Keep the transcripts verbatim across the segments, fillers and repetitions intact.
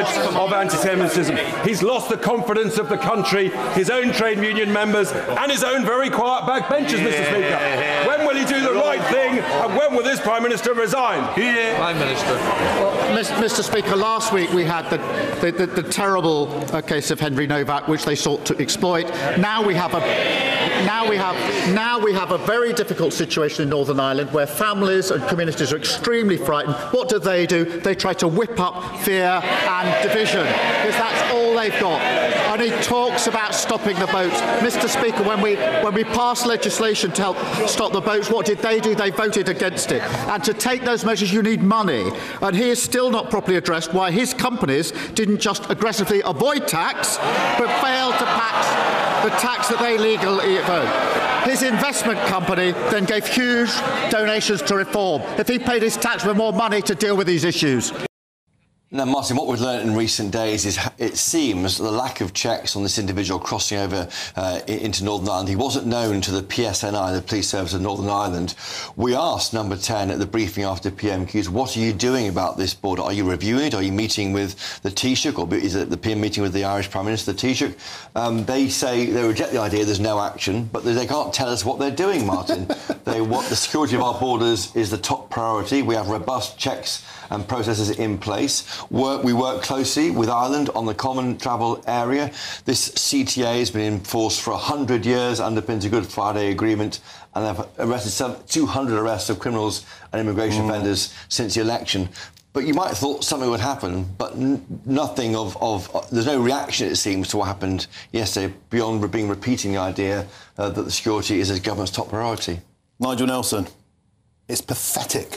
of anti-Semitism. He's lost the confidence of the country, his own trade union members, and his own very quiet backbenchers, Mister Speaker. When will he do the right thing, and when will this Prime Minister resign? Prime Minister. Well, Mister Speaker, last week we had the, the, the, the terrible uh, case of Henry Novak, which they sought to exploit. Now we have a now we have now we have a very difficult situation in Northern Ireland where families and communities are extremely frightened. What do they do? They try to whip up fear and division, because that's all they've got. And he talks about stopping the boats. Mister Speaker, when we when we passed legislation to help stop the boats, what did they do? They voted against it. And to take those measures, you need money. And he is still not properly addressed why his companies didn't just aggressively avoid tax, but failed to tax the tax that they legally owe. His investment company then gave huge donations to reform. If he paid his tax with more money to deal with these issues. Now, Martin, what we've learned in recent days is it seems the lack of checks on this individual crossing over uh, into Northern Ireland. He wasn't known to the P S N I, the Police Service of Northern Ireland. We asked Number ten at the briefing after P M Qs, what are you doing about this border? Are you reviewing it? Are you meeting with the Taoiseach? Or is it the P M meeting with the Irish Prime Minister, the Taoiseach? Um, they say they reject the idea there's no action, but they can't tell us what they're doing, Martin. They want the security of our borders is the top priority. We have robust checks and processes in place. Work, we work closely with Ireland on the common travel area. This C T A has been in force for one hundred years, underpins a Good Friday Agreement, and they've arrested some two hundred arrests of criminals and immigration mm. offenders since the election. But you might have thought something would happen, but n nothing of, of... Uh, there's no reaction, it seems, to what happened yesterday, beyond being repeating the idea uh, that the security is a government's top priority. Nigel Nelson, it's pathetic.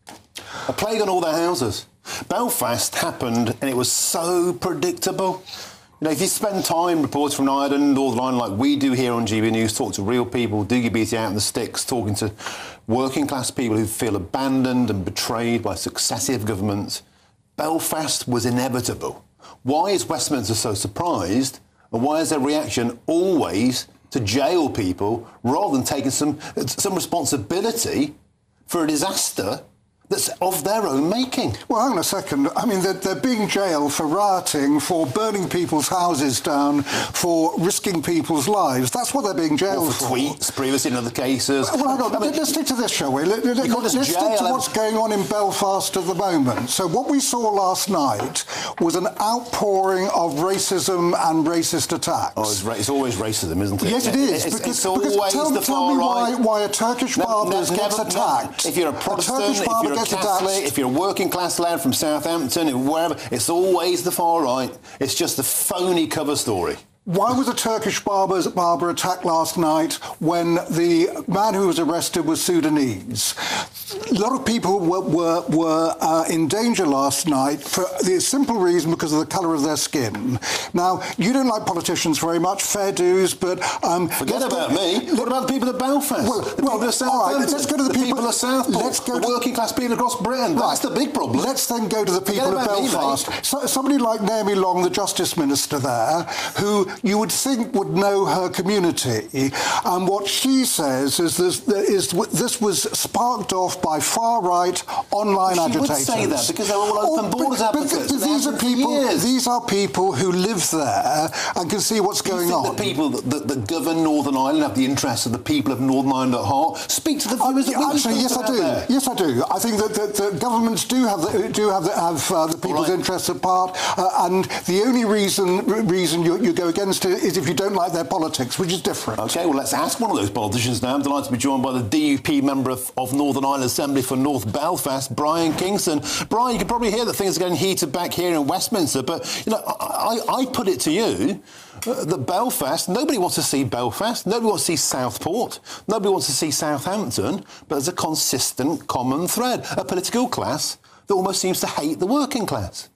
A plague on all their houses. Belfast happened and it was so predictable. You know, if you spend time reporting from Ireland, Northern Ireland, like we do here on G B News, talk to real people, do your beating out in the sticks, talking to working class people who feel abandoned and betrayed by successive governments, Belfast was inevitable. Why is Westminster so surprised? And why is their reaction always to jail people rather than taking some, some responsibility for a disaster that's of their own making? Well, hang on a second. I mean, they're, they're being jailed for rioting, for burning people's houses down, for risking people's lives. That's what they're being jailed for. For tweets, previously in other cases. Well, hang on. I mean, let's stick to this, shall we? Let, let, let's stick to what's going on in Belfast at the moment. So what we saw last night was an outpouring of racism and racist attacks. Oh, it's, ra it's always racism, isn't it? Yes, it is. It's, because, it's always because tell, the tell far me right. why, why a Turkish barber no, no, gets never, attacked. No. If you're a Protestant, a if you're a Catholic, if you're a working class lad from Southampton, wherever, it's always the far right. It's just a phony cover story. Why was a Turkish barber, barber attacked last night when the man who was arrested was Sudanese? A lot of people were, were, were uh, in danger last night for the simple reason because of the colour of their skin. Now, you don't like politicians very much, fair dues, but... Um, Forget about me. What about the people of Belfast? Well, the well, people of Southampton? Right, let's go to the, the people, people of Southport. Let's go the to working class people across Britain. Right. That's the big problem. Let's then go to the people of Belfast. Me, so, somebody like Naomi Long, the Justice Minister there, who you would think would know her community, and what she says is this, is this was sparked off by far-right online well, she agitators. She would say that because they're all open oh, borders but, advocates. But, but these are people. Years. These are people who live there and can see what's Do going you think on. The people that, that, that govern Northern Ireland have the interests of the people of Northern Ireland at heart. Speak to the viewers. Uh, actually, yes, I do. There. Yes, I do. I think that the, the governments do have the, do have the, have uh, the people's right. interests at heart, uh, and the only reason reason you, you go against it is if you don't like their politics, which is different. OK, well, let's ask one of those politicians now. I'm delighted to be joined by the D U P member of, of Northern Ireland Assembly for North Belfast, Brian Kingston. Brian, you can probably hear that things are getting heated back here in Westminster, but, you know, I, I, I put it to you uh, that Belfast, nobody wants to see Belfast, nobody wants to see Southport, nobody wants to see Southampton, but there's a consistent common thread, a political class that almost seems to hate the working class.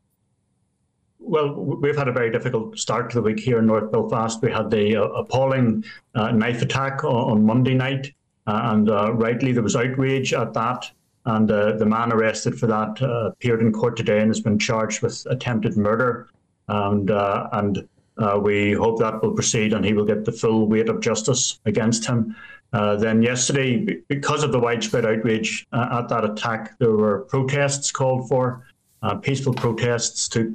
Well, we've had a very difficult start to the week here in North Belfast. We had the uh, appalling uh, knife attack on, on Monday night, uh, and uh, rightly there was outrage at that. And uh, the man arrested for that uh, appeared in court today and has been charged with attempted murder. And uh, and uh, we hope that will proceed and he will get the full weight of justice against him. Uh, then yesterday, because of the widespread outrage uh, at that attack, there were protests called for. Uh, peaceful protests took